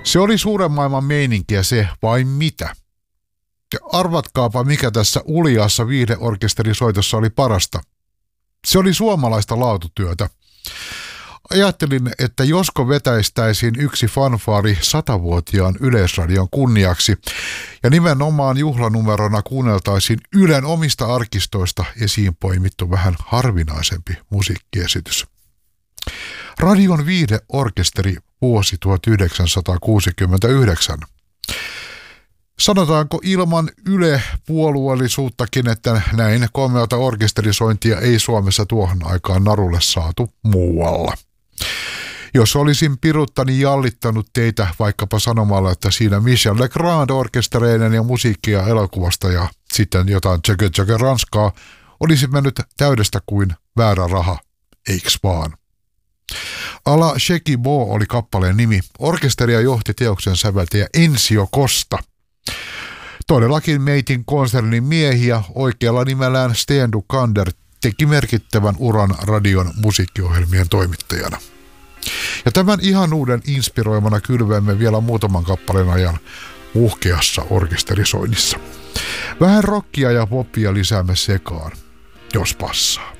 Se oli suuren maailman meininkiä se, vai mitä? Ja arvatkaapa, mikä tässä uljaassa viihdeorkesterisoitossa oli parasta. Se oli suomalaista laatutyötä. Ajattelin, että josko vetäistäisiin yksi fanfaari 100-vuotiaan Yleisradion kunniaksi ja nimenomaan juhlanumerona kuunneltaisiin Ylen omista arkistoista esiin poimittu vähän harvinaisempi musiikkiesitys. Radion viihdeorkesteri vuosi 1969. Sanotaanko ilman Yle-puolueellisuuttakin, että näin komeata orkesterisointia ei Suomessa tuohon aikaan narulle saatu muualla. Jos olisin piruttani jallittanut teitä vaikkapa sanomalla, että siinä Michel Legrand orkestereinen ja musiikkia elokuvasta ja sitten jotain tjökö ranskaa, olisi mennyt täydestä kuin väärä raha, eiks vaan? Ala Sheki Bo oli kappaleen nimi. Orkesteria johti teoksen säveltäjä Ensio Costa. Todellakin Meitin konsernin miehiä oikealla nimellään Sten Dukander teki merkittävän uran radion musiikkiohjelmien toimittajana. Ja tämän ihanuuden inspiroimana kylvemme vielä muutaman kappaleen ajan uhkeassa orkesterisoinnissa. Vähän rockia ja poppia lisäämme sekaan, jos passaa.